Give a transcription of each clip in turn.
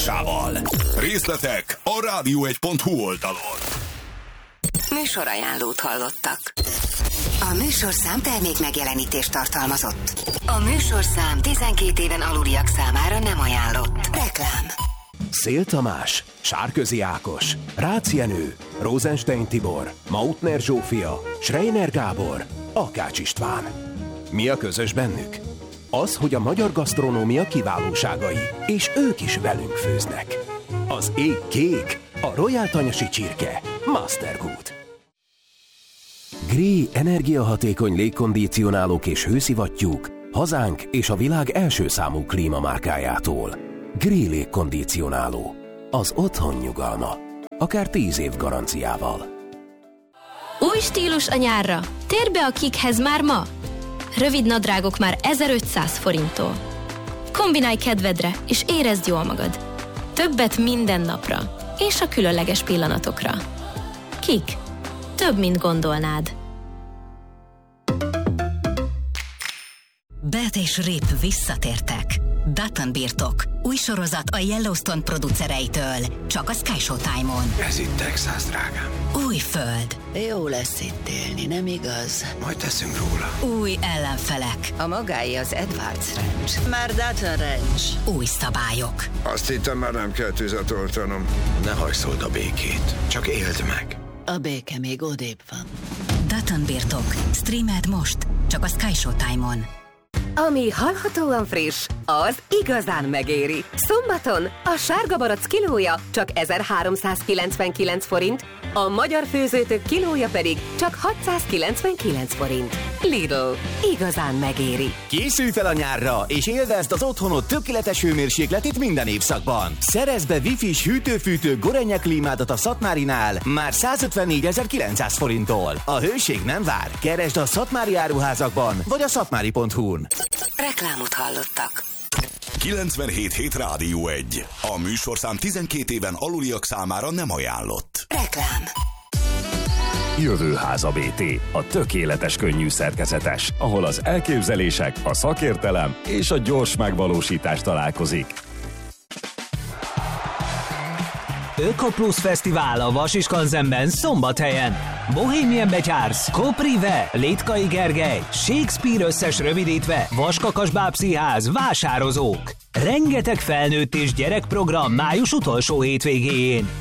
támogatásával. Részletek a radio1.hu oldalon. Műsorajánlót hallottak. A műsorszám termék megjelenítést tartalmazott. A műsorszám 12 éven aluliak számára nem ajánlott. Reklám. Szél Tamás, Sárközi Ákos, Rácz Jenő, Rosenstein Tibor, Mautner Zsófia, Schreiner Gábor, Akács István. Mi a közös bennük? Az, hogy a magyar gasztronómia kiválóságai, és ők is velünk főznek. Az ég kék, a Royal Tanyasi csirke, Mastergood. Gree energiahatékony légkondicionálók és hőszivattyúk hazánk és a világ első számú klímamárkájától. Gree légkondicionáló. Az otthon nyugalma. Akár 10 év garanciával. Új stílus a nyárra. Térj be a Kikhez már ma! Rövid nadrágok már 1500 forinttól. Kombinálj kedvedre, és érezd jól magad. Többet minden napra, és a különleges pillanatokra. Kik? Több, mint gondolnád. Beth és Rip visszatértek. Dutton birtok. Új sorozat a Yellowstone producereitől. Csak a Sky Showtime-on. Ez itt Texas, drágám. Új föld. Jó lesz itt élni, nem igaz? Majd teszünk róla. Új ellenfelek. A magáé az Edwards Ranch. Már Dutton Ranch. Új szabályok. Azt hittem, már nem kell tüzet oltanom. Ne hajszold a békét, csak éld meg. A béke még odébb van. Dutton birtok. Streamed most. Csak a Sky Showtime-on. Ami hallhatóan friss, az igazán megéri. Szombaton a sárga barack kilója csak 1399 forint, a magyar főzőtök kilója pedig csak 699 forint. Lidl. Igazán megéri. Készülj fel a nyárra, és élvezd az otthonod tökéletes hőmérsékletét minden évszakban. Szerezd be Wi-Fi-s hűtő-fűtő Gorenje klímádat a Szatmárinál már 154.900 forinttól. A hőség nem vár. Keresd a szatmári áruházakban, vagy a szatmári.hu-n. Reklámot hallottak. 97.7 Rádió 1. A műsorszám 12 éven aluliak számára nem ajánlott. Reklám. Jövőháza BT, a tökéletes könnyű szerkezetes, ahol az elképzelések, a szakértelem és a gyors megvalósítás találkozik. Ökoplusz Fesztivál a Vasiskanzenben Szombathelyen. Bohemian Betyársz, Koprive, Létkai Gergely, Shakespeare összes rövidítve, Vaskakasbá Pszicház, vásározók. Rengeteg felnőtt és gyerekprogram május utolsó hétvégéjén.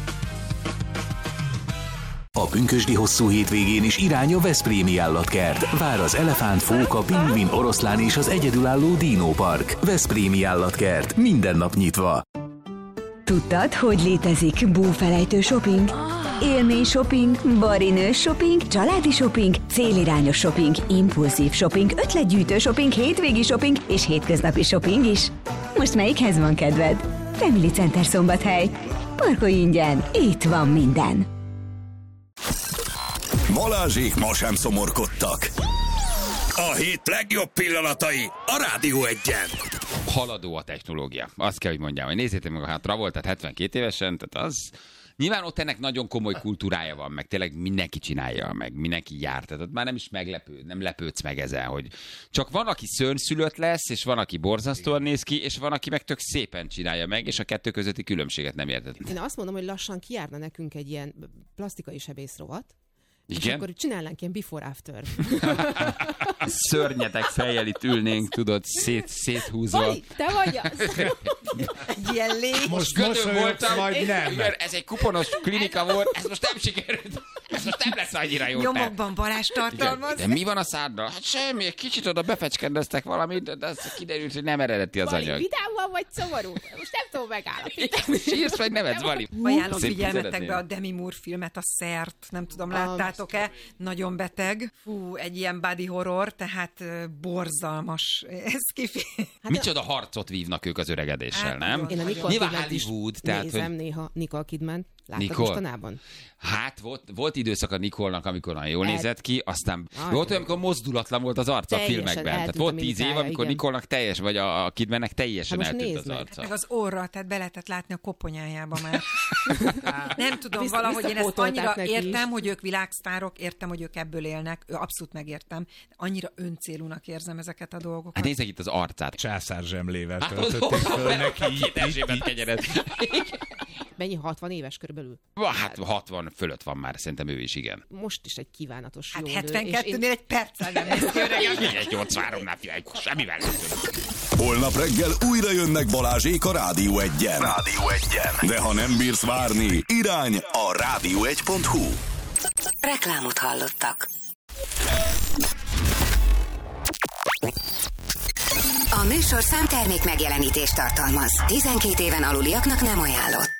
A pünkösdi hosszú hétvégén is irány a Veszprémi állatkert. Vár az elefánt, fóka, pingvin, oroszlán és az egyedülálló dinópark. Veszprémi állatkert. Minden nap nyitva. Tudtad, hogy létezik búfelejtő shopping? Élmény shopping, barinő shopping, családi shopping, célirányos shopping, impulzív shopping, ötletgyűjtő shopping, hétvégi shopping és hétköznapi shopping is. Most melyikhez van kedved? Family Center Szombathely. Parkolj ingyen, itt van minden. Balázsék ma sem szomorkodtak. A hét legjobb pillanatai a Rádió 1-en. Haladó a technológia. Azt kell, hogy mondjam, hogy nézzétek meg a Travoltát 72 évesen, tehát az... Nyilván ott ennek nagyon komoly kultúrája van, meg tényleg mindenki csinálja, meg mindenki jár. Tehát ott már nem is meglepő, nem lepődsz meg ezen, hogy csak van, aki szörnyszülött lesz, és van, aki borzasztóan néz ki, és van, aki meg tök szépen csinálja meg, és a kettő közötti különbséget nem érted. Én azt mondom, hogy lassan kijárna nekünk egy ilyen plastikai sebészrovat. Igen? És akkor csinálnánk ilyen before-after. Szörnyetek fejjel itt ülnénk, tudod, széthúzva. Bali, te vagy az! Egy ilyen légy. Most gödön voltam, majd nem. Igen, ez egy kuponos klinika volt, ez most nem sikerült. Ez most nem lesz annyira jó. Nyomokban varázs tartalmaz. De mi van a száddal? Hát semmi, egy kicsit oda befecskendeztek valamit, de az kiderült, hogy nem eredeti az anyag. Vidámban vagy szomorú? Most nem tudom megállapítani. Sírsz vagy nevetsz, Vali? Ajánlom figyelmetekbe a Demi Moore filmet, a Szert, nem tudom, láttátok-e? Nagyon beteg. Fú, egy ilyen body horror, tehát borzalmas. Ez kifi. Micsoda harcot vívnak ők az öregedéssel, nem? Én a Nyilván Hollywood. Tehát, nézem néha Nicole Kidman. Láttad mostanában? Hát volt időszak a Nikolnak, amikor nagyon jól nézett ki, aztán volt olyan, amikor mozdulatlan volt az arca a filmekben. Tehát volt 10 év, amikor Nikolnak teljes, vagy a Kidmannek teljesen eltűnt az arca. Meg az orra, tehát be lehetett látni a koponyájába már. Nem tudom, valahogy én ezt annyira értem, hogy ők világsztárok, értem, hogy ők ebből élnek, abszolút megértem. Annyira öncélúnak érzem ezeket a dolgokat. Hát nézzek itt az arcát. Császár zsemlével töltötték föl neki. Mennyi, 60 éves körülbelül? Hát 60 fölött van már, szerintem ő is, igen. Most is egy kívánatos jó nő. 72-nél egy perccel nem lesz ki öreg. 83-nál figyelj, semmivel lesz. Holnap reggel újra jönnek Balázsék a Rádió 1-en. De ha nem bírsz várni, irány a rádió1.hu. Reklámot hallottak. A műsorszám termék megjelenítést tartalmaz. 12 éven aluliaknak nem ajánlott.